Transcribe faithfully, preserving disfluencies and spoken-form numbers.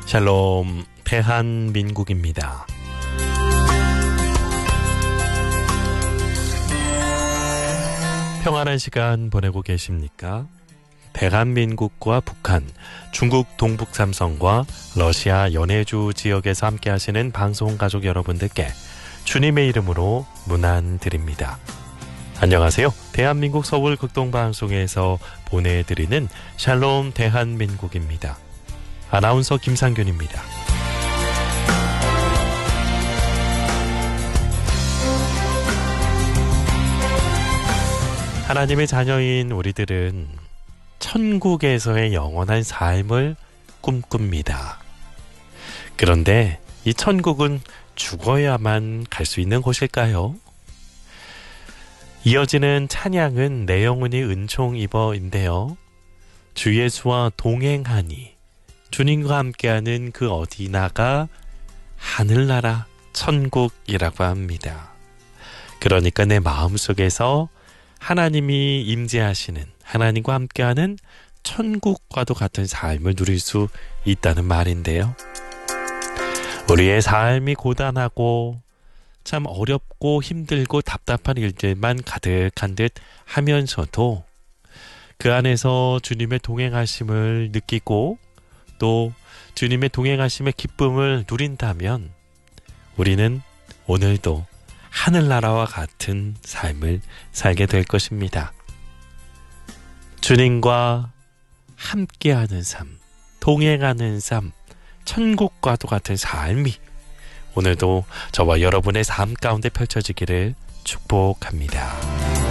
샬롬, 대한민국입니다. 평안한 시간 보내고 계십니까? 대한민국과 북한, 중국 동북 삼성과 러시아 연해주 지역에서 함께 하시는 방송 가족 여러분들께 주님의 이름으로 문안드립니다. 안녕하세요. 대한민국 서울 극동방송에서 보내드리는 샬롬 대한민국입니다. 아나운서 김상균입니다. 하나님의 자녀인 우리들은 천국에서의 영원한 삶을 꿈꿉니다. 그런데 이 천국은 죽어야만 갈 수 있는 곳일까요? 이어지는 찬양은 내 영혼이 은총 입어인데요. 주 예수와 동행하니 주님과 함께하는 그 어디나가 하늘나라 천국이라고 합니다. 그러니까 내 마음속에서 하나님이 임재하시는, 하나님과 함께하는 천국과도 같은 삶을 누릴 수 있다는 말인데요. 우리의 삶이 고단하고 참 어렵고 힘들고 답답한 일들만 가득한 듯 하면서도 그 안에서 주님의 동행하심을 느끼고 또 주님의 동행하심의 기쁨을 누린다면 우리는 오늘도 하늘나라와 같은 삶을 살게 될 것입니다. 주님과 함께하는 삶, 동행하는 삶, 천국과도 같은 삶이 오늘도 저와 여러분의 삶 가운데 펼쳐지기를 축복합니다.